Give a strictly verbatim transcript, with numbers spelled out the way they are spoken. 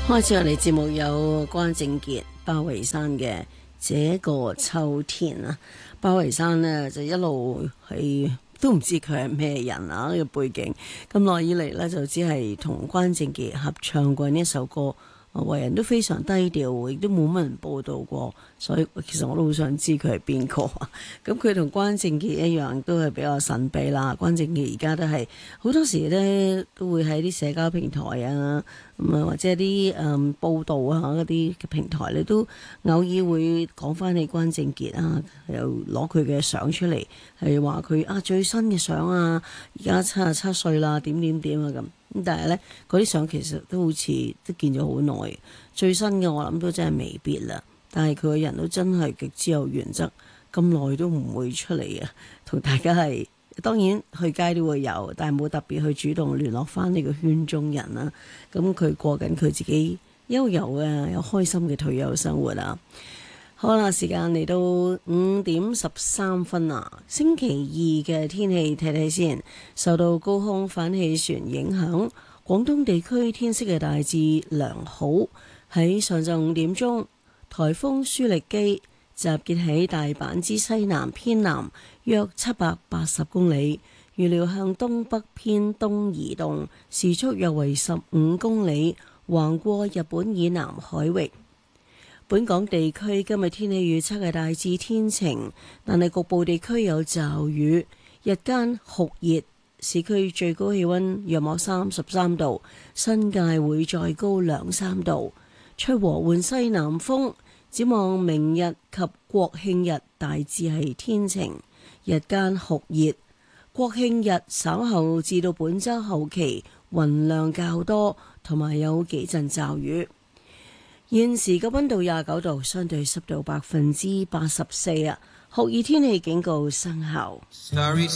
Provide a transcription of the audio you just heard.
開始我哋節目有關正傑包圍山嘅這個秋天啊，包圍山呢，就一路係都唔知佢係咩人啊，呢個背景咁耐以嚟呢，就只係同關正傑合唱過呢一首歌，為人都非常低調，亦都冇乜人報道過，所以其實我都好想知佢係邊個啊。咁佢同關正傑一樣都係比較神秘啦。關正傑而家都係好多時呢，都會喺啲社交平台啊，咁啊或者啲誒、嗯、報道啊嗰啲嘅平台你都偶爾會講翻起關正傑啊，又攞佢嘅相出嚟，係話佢啊最新嘅相啊，而家七十七歲啦，點點點啊咁。咁但係呢，嗰啲相其實都好似都見咗好耐，最新嘅我諗都真係未必啦。但係佢個人都真係極之有原則，咁耐都唔會出嚟啊，同大家係當然去街都會有，但係冇特別去主動聯絡翻呢個圈中人啦。咁佢過緊佢自己悠遊啊又開心嘅退休生活啊。好啦，時間嚟到五點十三分啊！星期二嘅天氣睇睇先，受到高空反氣旋影響，廣東地區天色嘅大致良好。喺上晝五點鐘，颱風舒力基集結喺大阪之西南偏南約七百八十公里，預料向東北偏東移動，時速約為十五公里，橫過日本以南海域。本港地區今日天氣預測係大致天晴，但係局部地區有驟雨。日間酷熱，市區最高氣溫約莫三十三度，新界會再高兩三度。吹和緩西南風。展望明日及國慶日大致係天晴，日間酷熱。國慶日稍後至到本週後期雲量較多，同埋有幾陣驟雨。現時嘅溫度廿九度，相對濕度百分之八十四啊，酷熱天氣警告生效。Starry